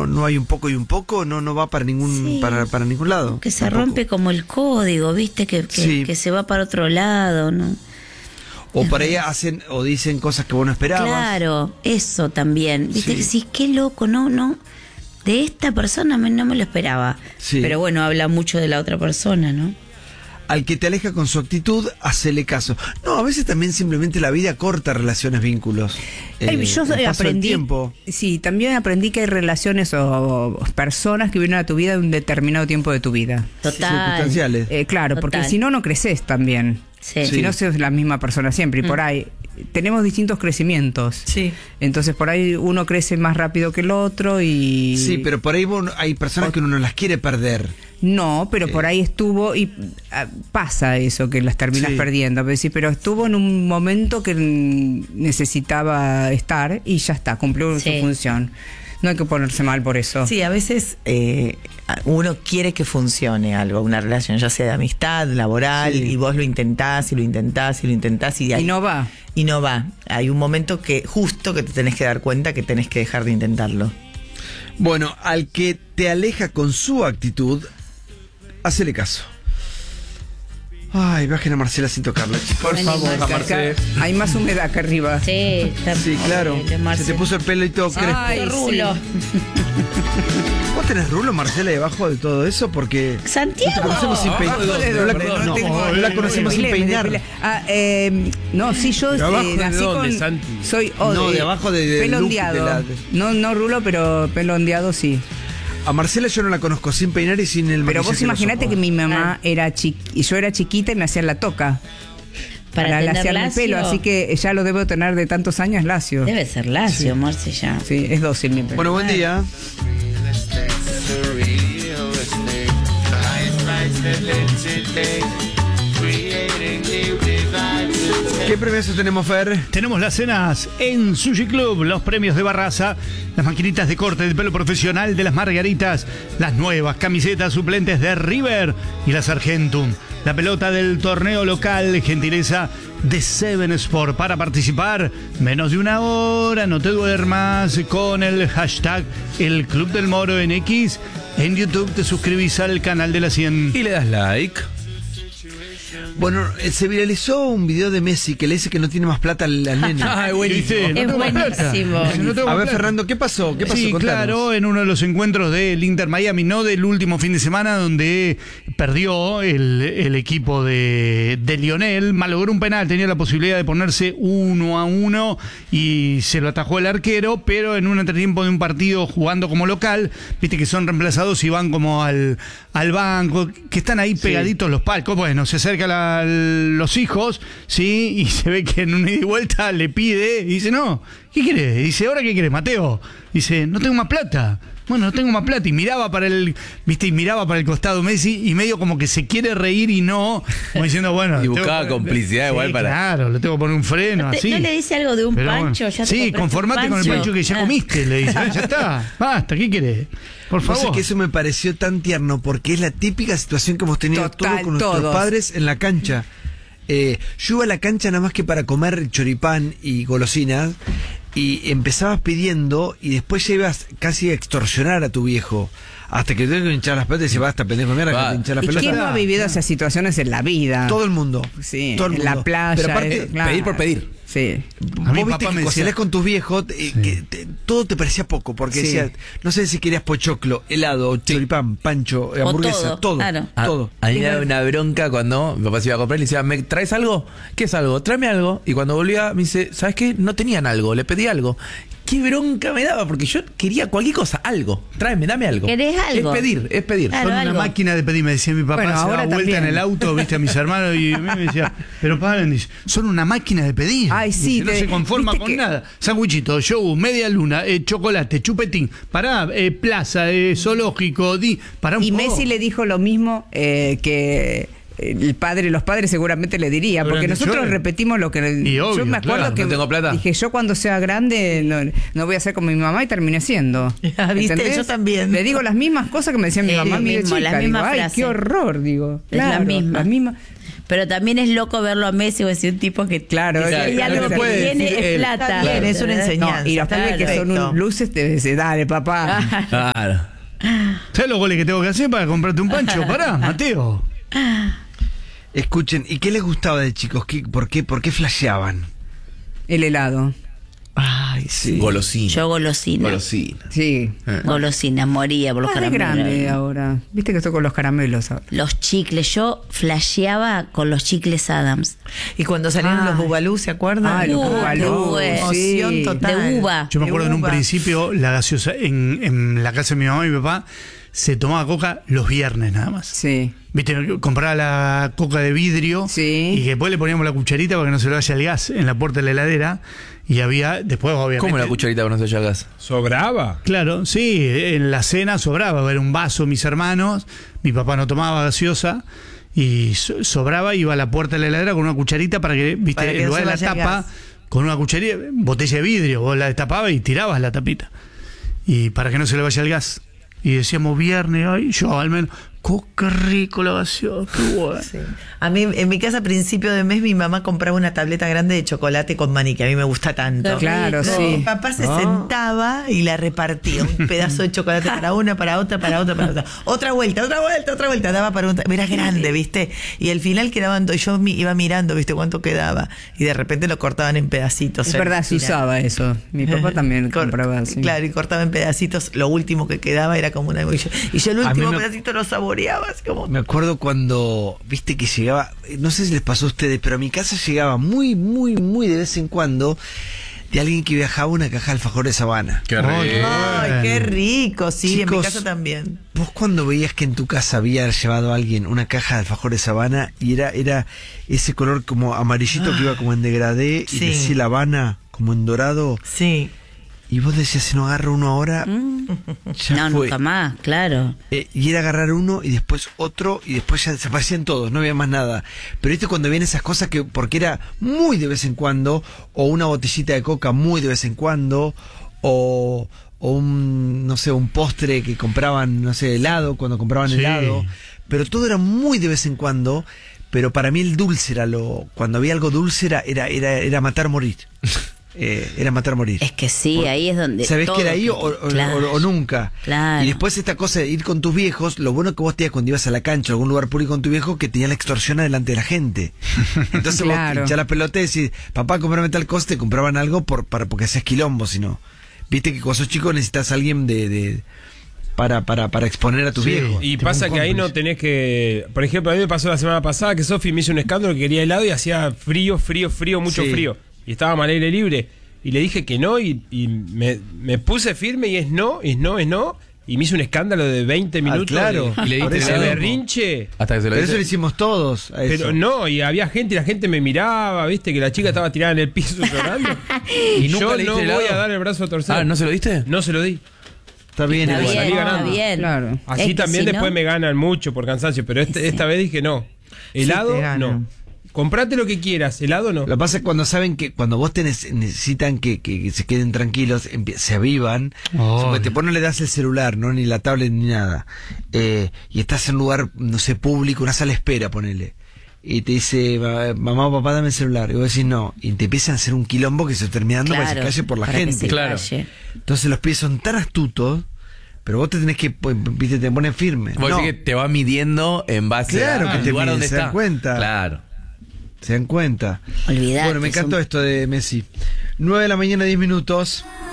no hay un poco y un poco, no va para ningún para ningún lado. Que se rompe como el código, ¿viste? Que se va para otro lado, ¿no? O por ahí hacen o dicen cosas que vos no esperabas. Claro, eso también. Viste que decís, qué loco, no. De esta persona no me lo esperaba. Sí. Pero bueno, habla mucho de la otra persona, ¿no? Al que te aleja con su actitud, hacele caso. No, a veces también simplemente la vida corta relaciones, vínculos. Yo aprendí. Sí, también aprendí que hay relaciones o personas que vienen a tu vida de un determinado tiempo de tu vida. Total. Circunstanciales. Claro, porque si no creces también. Sí. Si no sos la misma persona siempre. Y por ahí tenemos distintos crecimientos. Sí. Entonces por ahí uno crece más rápido que el otro y... Sí, pero por ahí hay personas que uno no las quiere perder. No, pero por ahí estuvo y pasa eso, que las terminas perdiendo. Pero estuvo en un momento que necesitaba estar y ya está, cumplió su función. No hay que ponerse mal por eso. Sí, a veces uno quiere que funcione algo, una relación, ya sea de amistad, laboral, y vos lo intentás y lo intentás y lo intentás y no va. Y no va. Hay un momento que justo que te tenés que dar cuenta que tenés que dejar de intentarlo. Bueno, al que te aleja con su actitud, hacele caso. Ay, bajen a Marcela sin tocarla. Por favor, acá hay más humedad acá arriba. Sí, claro. Se te puso el pelo y todo crespo. Ay, rulo. ¿Vos tenés rulo, Marcela, debajo de todo eso? Porque Santiago. no te conocemos sin peinar. No la conocemos sin peinar. No, sí, yo nací con... Soy no, de abajo de pelo ondeado. No rulo, pero pelo ondeado sí. A Marcela yo no la conozco sin peinar y sin el Pero vos imaginate que mi mamá era y yo era chiquita y me hacían la toca para laciarme el pelo, así que ya lo debo tener de tantos años lacio. Debe ser lacio, Marce, ya. Sí, es dócil mi pelo. Bueno, buen día. ¿Qué premios tenemos, Fer? Tenemos las cenas en Sushi Club, los premios de Barraza, las maquinitas de corte de pelo profesional de las Margaritas, las nuevas camisetas suplentes de River y las Argentum, la pelota del torneo local, gentileza de Seven Sport. Para participar, menos de una hora, no te duermas, con el hashtag El Club del Moro en X. En YouTube te suscribís al canal de la 100 y le das like. Bueno, se viralizó un video de Messi que le dice que no tiene más plata al nene. Ay, buenísimo. Es buenísimo. A ver, Fernando, ¿qué pasó? Sí, Contanos. claro, en uno de los encuentros del Inter Miami, no del último fin de semana, donde perdió el equipo de Lionel, malogró un penal, tenía la posibilidad de ponerse 1-1 y se lo atajó el arquero, pero en un entretiempo de un partido jugando como local, viste que son reemplazados y van como al banco, que están ahí pegaditos los palcos. Bueno, se acerca los hijos, ¿sí? Y se ve que en una ida y vuelta le pide y dice, no, ¿qué querés? Dice, ¿ahora qué querés, Mateo? Dice, no tengo más plata. Bueno, no tengo más plata. Y miraba para el costado Messi y medio como que se quiere reír y no, como diciendo, bueno. Y buscaba complicidad igual para... Claro, le tengo que poner un freno, así. ¿No le dice algo de un pancho? Bueno, Ya sí, conformate con el pancho que ya comiste, le dice. Ya está, basta, ¿qué querés? Por favor. No sé, que eso me pareció tan tierno porque es la típica situación que hemos tenido todos con nuestros padres en la cancha. Yo iba a la cancha nada más que para comer choripán y golosinas y empezabas pidiendo y después ya ibas casi a extorsionar a tu viejo hasta que te tengo que hinchar las pelotas y decís, basta, pendejo, mierda, que te hinchar las pelotas. ¿Y quién no ha vivido esas situaciones en la vida? Todo el mundo. Sí, todo el mundo. En la playa. Pero aparte, pedir por pedir. Sí. A mí papá me decía con tus viejos todo te parecía poco porque decía, no sé si querías pochoclo, helado, choripán, pancho, hamburguesa, todo. Claro. Todo. A mí me daba una bronca cuando mi papá se iba a comprar y le decía, ¿me traes algo? ¿Qué es algo? Tráeme algo. Y cuando volvía me dice, ¿sabes qué? No tenían algo, le pedí algo. Qué bronca me daba, porque yo quería cualquier cosa, algo. Tráeme, dame algo. ¿Querés algo? Es pedir. Claro, son una máquina de pedir, me decía mi papá. Bueno, se daba vuelta en el auto, viste, a mis hermanos, y a mí me decía, pero paren, dice, son una máquina de pedir. Ay, sí. Dice, no se conforma con nada. Sándwichito, show, media luna, chocolate, chupetín, pará, plaza, zoológico, para un Y poco. Messi le dijo lo mismo que... los padres seguramente le diría, porque nosotros repetimos lo que obvio, yo me acuerdo, claro, que no tengo plata. Dije, yo cuando sea grande no voy a ser como mi mamá, y terminé siendo. ¿Viste? Yo también. Le digo las mismas cosas que me decía mi mamá, mi chica. La misma digo, ay, frase. qué horror, digo. Es la misma. Pero también es loco verlo a Messi, o decir un tipo que claro, y algo que tiene es plata. Bien, es una enseñanza. No, y los pibes que son luces te dicen, dale, papá. Claro. ¿Sabes los goles que tengo que hacer para comprarte un pancho? Pará, Mateo. Escuchen, ¿y qué les gustaba de chicos? ¿Por qué flasheaban? El helado. Ay, sí. Golosina. Yo golosina. Sí. Golosina, moría por los caramelos. grande ahora. Viste que estoy con los caramelos ahora. Los chicles, yo flasheaba con los chicles Adams. Y cuando salieron los bubalú, ¿se acuerdan? Los bubalú. Emoción total. De uva. Yo me acuerdo en un principio, la gaseosa, en la casa de mi mamá y mi papá, se tomaba coca los viernes nada más. Sí. Viste, compraba la coca de vidrio y que después le poníamos la cucharita para que no se le vaya el gas en la puerta de la heladera. Y había, después obviamente... ¿Cómo la cucharita para no se vaya el gas? ¿Sobraba? Claro, sí, en la cena sobraba. Era un vaso, mis hermanos, mi papá no tomaba gaseosa y sobraba, iba a la puerta de la heladera con una cucharita para que, viste, en lugar de la tapa, con una cucharita, botella de vidrio, vos la destapabas y tirabas la tapita. Y para que no se le vaya el gas. Y decíamos viernes, ay, yo al menos, qué rico la gaseosa, qué bueno. Sí. A mí, en mi casa, a principio de mes, mi mamá compraba una tableta grande de chocolate con maní, que a mí me gusta tanto. Claro, sí. Mi papá se sentaba y la repartía. Un pedazo de chocolate para una, para otra, para otra, para otra. Otra vuelta. Daba para un... Era grande, ¿viste? Y al final quedaban... Yo iba mirando, ¿viste? Cuánto quedaba. Y de repente lo cortaban en pedacitos. Es verdad, se usaba eso. Mi papá también compraba así. Claro, y cortaba en pedacitos. Lo último que quedaba era como una... Y yo el último pedacito lo saboreaba. Como... Me acuerdo cuando, viste que llegaba, no sé si les pasó a ustedes, pero a mi casa llegaba muy de vez en cuando de alguien que viajaba una caja de alfajores Habana. Qué rico. Ay, qué rico, sí, chicos, en mi casa también. Vos cuando veías que en tu casa había llevado a alguien una caja de alfajores Habana y era ese color como amarillito que iba como en degradé y decía La Habana como en dorado. Sí. Y vos decías, si no agarro uno ahora, ya no, fue. Nunca más, claro. Y era agarrar uno y después otro y después ya desaparecían todos, no había más nada. Pero viste cuando vienen esas cosas que, porque era muy de vez en cuando, o una botellita de coca muy de vez en cuando, o un, no sé, un postre que compraban, no sé, helado, cuando compraban helado. Pero todo era muy de vez en cuando. Pero para mí el dulce era cuando había algo dulce era matar morir. Era matar morir. Es que sí, ahí es donde... ¿Sabés que era ahí o nunca? Claro. Y después esta cosa de ir con tus viejos, lo bueno que vos tenías cuando ibas a la cancha o a algún lugar público con tu viejo, que tenía la extorsión delante de la gente. Entonces vos hinchás la pelota y decís, papá, comprame tal cosa, te compraban algo porque hacías quilombo, si no. Viste que cuando sos chico necesitas a alguien para exponer a tu viejo. Y pasa que ahí no tenés que... Por ejemplo, a mí me pasó la semana pasada que Sofi me hizo un escándalo que quería helado y hacía frío, mucho frío. Y estábamos al aire libre. Y le dije que no y me puse firme y es no. Y me hizo un escándalo de 20 minutos. Claro. Y le dije ese berrinche. Hasta que se lo Pero eso lo hicimos todos. Pero no, y había gente y la gente me miraba, viste, que la chica estaba tirada en el piso llorando. Y yo no voy a dar el brazo a torcer. Ah, ¿no se lo diste? No se lo di. Está bien, salí ganando. Bien. Claro. Así también después me ganan mucho por cansancio, pero esta vez dije no. Helado, no. Comprate lo que quieras, helado no. Lo que pasa es cuando saben que cuando vos necesitan que se queden tranquilos, se avivan, te no le das el celular, no ni la tablet ni nada, y estás en un lugar, no sé, público, una sala de espera, ponele, y te dice, mamá o papá, dame el celular, y vos decís no, y te empiezan a hacer un quilombo que se termina dando para que se calle por la gente. Claro. Entonces los pies son tan astutos, pero vos te tenés que, viste, te ponen firme. Vos decís que te va midiendo en base al lugar donde se está. Dan cuenta. Claro. ¿Se dan cuenta? Olvidate. Bueno, me encantó esto de Messi. 9 de la mañana, 10 minutos.